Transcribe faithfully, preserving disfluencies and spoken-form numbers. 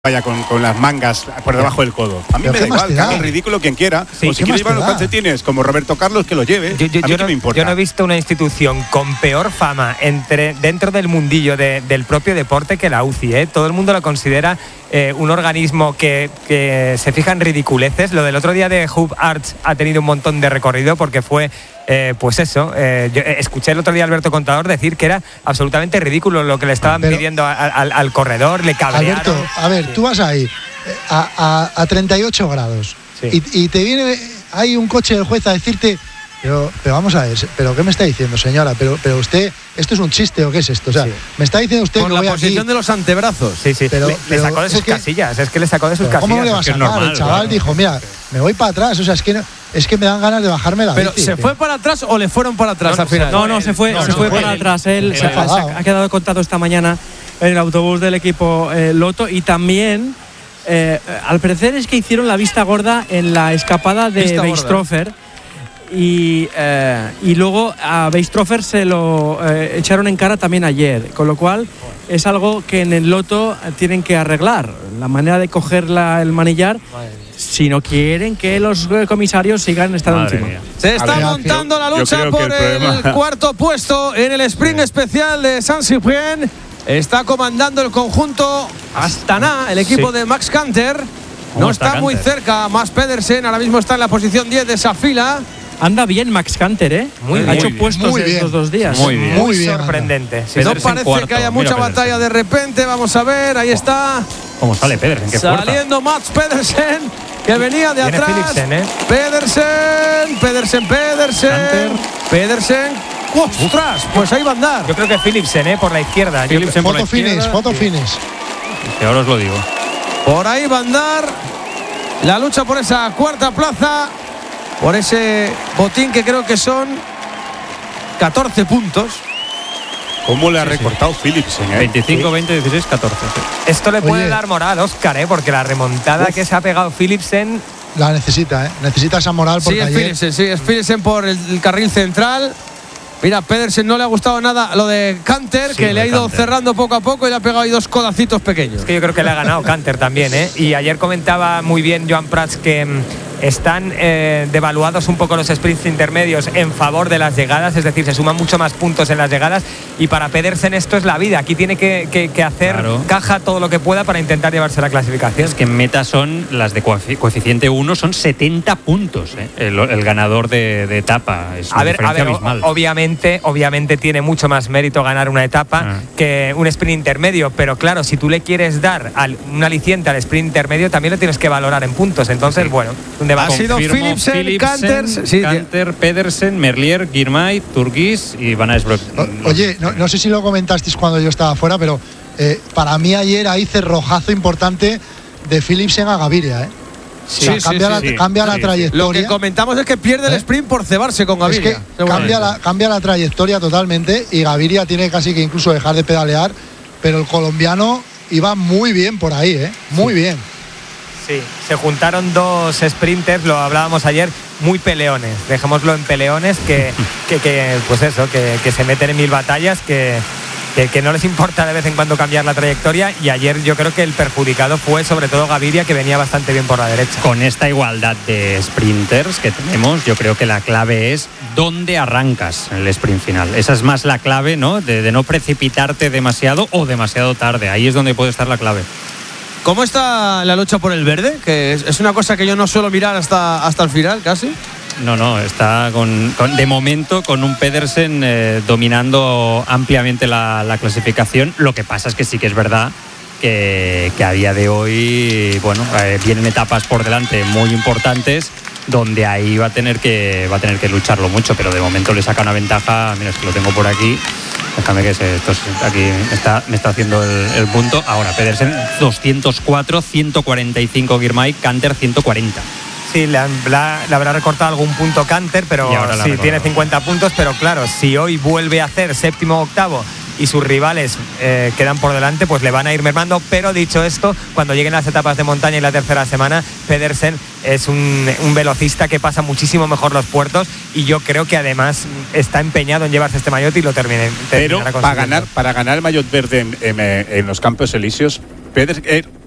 vaya con, con las mangas por debajo del codo. A mí me da igual, que haga el ridículo quien quiera. Sí, o si quiere llevar los calcetines como Roberto Carlos, que lo lleve. Yo, yo, a mí yo que no, me importa. Yo no he visto una institución con peor fama entre, dentro del mundillo de, del propio deporte que la U C I. ¿eh? Todo el mundo lo considera eh, un organismo que, que se fija en ridiculeces. Lo del otro día de Hoop Arts ha tenido un montón de recorrido porque fue... Eh, pues eso, eh, yo escuché el otro día a Alberto Contador decir que era absolutamente ridículo lo que le estaban Pero, pidiendo a, a, al, al corredor, le cabrearon. Alberto, a ver, sí. Tú vas ahí a, a, a treinta y ocho grados sí. y, y te viene ahí un coche del juez a decirte, pero, pero vamos a ver, ¿pero qué me está diciendo, señora? Pero, pero usted, ¿esto es un chiste o qué es esto? O sea, sí. me está diciendo usted Por que la voy posición aquí, de los antebrazos. Sí, sí, pero, le, pero le sacó de sus que, casillas, es que le sacó de sus casillas. ¿Cómo no le va a sacar? Normal, el chaval claro. dijo, mira, me voy para atrás, o sea, es que no, es que me dan ganas de bajarme la Pero bici, ¿se que... fue para atrás o le fueron para atrás no, al final? No, no, se fue, no, se no, fue fue para él. atrás. Él se, ha, se ha quedado contado esta mañana en el autobús del equipo eh, Lotto y también, eh, al parecer es que hicieron la vista gorda en la escapada de Beistroffer. Y, eh, y luego a Beistroffer se lo eh, echaron en cara también ayer, con lo cual es algo que en el Lotto tienen que arreglar, la manera de coger la, el manillar, si no quieren que los comisarios sigan estando encima. Se está Madre montando la lucha por el, el cuarto puesto en el sprint sí. especial de Saint-Cyprien. Está comandando el conjunto Astana, el equipo sí. de Max Canter. No está, está muy cerca, Mads Pedersen ahora mismo está en la posición diez de esa fila. Anda bien Max Canter, ¿eh? Muy ha bien, hecho muy puestos bien. estos dos días. Muy bien. Muy bien, sorprendente. Sí, no parece cuarto. que haya mucha Mira batalla Pedersen. de repente. Vamos a ver, ahí está. ¿Cómo sale Pedersen? Qué Saliendo Mads Pedersen, que venía de Viene atrás. Philipsen, ¿eh? Pedersen, Pedersen, Pedersen. Canter. Pedersen. ¡Ostras! Pues ahí va a andar. Yo creo que Philipsen, ¿eh? Por la izquierda. Philipsen foto finish, foto finish. Sí, ahora os lo digo. Por ahí va a andar la lucha por esa cuarta plaza. Por ese botín que creo que son catorce puntos. ¿Cómo le ha sí, recortado sí. Philipsen? ¿eh? veinticinco, veinte, dieciséis, catorce. Sí. Esto le puede Oye. dar moral, Óscar, ¿eh? Porque la remontada Uf. que se ha pegado Philipsen. La necesita, ¿eh? Necesita esa moral porque sí, es ayer... Philipsen, sí, es Philipsen por el, el carril central. Mira, Pedersen no le ha gustado nada lo de Canter, sí, que le ha ido Canter. cerrando poco a poco y le ha pegado ahí dos codacitos pequeños. Es que yo creo que le ha ganado Canter también, ¿eh? Y ayer comentaba muy bien Joan Prats que mmm, están eh, devaluados un poco los sprints intermedios en favor de las llegadas, es decir, se suman mucho más puntos en las llegadas y para Pedersen esto es la vida. Aquí tiene que, que, que hacer claro. caja todo lo que pueda para intentar llevarse la clasificación. Es que en meta son las de coeficiente uno, son setenta puntos, ¿eh? el, el ganador de, de etapa. Es una a ver, diferencia a ver, abismal. Obviamente, obviamente tiene mucho más mérito ganar una etapa ah. que un sprint intermedio, pero claro, si tú le quieres dar al, un aliciente al sprint intermedio, también lo tienes que valorar en puntos. Entonces, sí. bueno, un debate. Ha sido Philipsen, Philipsen, Canter, sí, Canter, Pedersen, Merlier, Girmay, Turgis y Van Aysbroek. Oye, no, no sé si lo comentasteis cuando yo estaba fuera, pero eh, para mí ayer ahí cerrojazo importante de Philipsen a Gaviria, ¿eh? Sí, o sea, cambia sí, la, sí, cambia sí, la trayectoria. Lo que comentamos es que pierde ¿Eh? el sprint por cebarse con Gaviria. Es que cambia la, cambia la trayectoria totalmente y Gaviria tiene casi que incluso dejar de pedalear, pero el colombiano iba muy bien por ahí, ¿eh? Muy sí. bien. Sí, se juntaron dos sprinters, lo hablábamos ayer, muy peleones. Dejémoslo en peleones, que, que, que pues eso, que, que se meten en mil batallas, que, que, que no les importa de vez en cuando cambiar la trayectoria. Y ayer yo creo que el perjudicado fue sobre todo Gaviria, que venía bastante bien por la derecha. Con esta igualdad de sprinters que tenemos, yo creo que la clave es dónde arrancas en el sprint final. Esa es más la clave, ¿no? De, de no precipitarte demasiado o demasiado tarde. Ahí es donde puede estar la clave. ¿Cómo está la lucha por el verde? Que es, es una cosa que yo no suelo mirar hasta, hasta el final, casi. No, no, está con, con de momento con un Pedersen eh, dominando ampliamente la, la clasificación. Lo que pasa es que sí que es verdad que, que a día de hoy, bueno, eh, vienen etapas por delante muy importantes donde ahí va a tener que va a tener que lucharlo mucho, pero de momento le saca una ventaja. Mira, es que lo tengo por aquí. Déjame que se, esto aquí me está, me está haciendo el, el punto. Ahora, Pedersen doscientos cuatro, ciento cuarenta y cinco Girmay, Canter ciento cuarenta. Sí, le, la, le habrá recortado algún punto Canter, pero sí, tiene cincuenta puntos. Pero claro, si hoy vuelve a hacer séptimo o octavo y sus rivales eh, quedan por delante, pues le van a ir mermando. Pero dicho esto, cuando lleguen las etapas de montaña y la tercera semana, Pedersen es un, un velocista que pasa muchísimo mejor los puertos y yo creo que además está empeñado en llevarse este maillot y lo termine. Pero para ganar, para ganar el maillot verde en, en, en los Campos Elíseos, Pedersen,